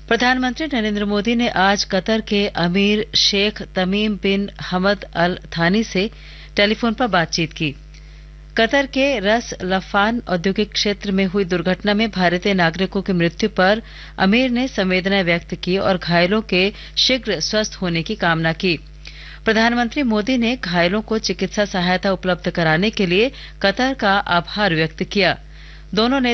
प्रधानमंत्री नरेंद्र मोदी ने आज कतर के अमीर शेख तमीम बिन हमद अल थानी से टेलीफोन पर बातचीत की। कतर के रस लफान औद्योगिक क्षेत्र में हुई दुर्घटना में भारतीय नागरिकों की मृत्यु पर अमीर ने संवेदना व्यक्त की और घायलों के शीघ्र स्वस्थ होने की कामना की। प्रधानमंत्री मोदी ने घायलों को चिकित्सा सहायता उपलब्ध कराने के लिए कतर का आभार व्यक्त किया। दोनों